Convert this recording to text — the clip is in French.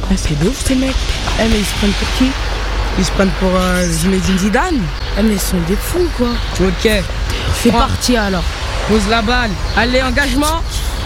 Ah, c'est de ouf ces mecs. Eh mais ils se prennent pour qui? Ils se prennent pour Zinedine Zidane. Eh mais ils sont des fous quoi. Ok. Fais partie alors. Pose la balle. Allez, engagement.